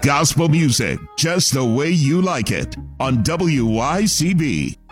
Gospel music, just the way you like it, on WYCB.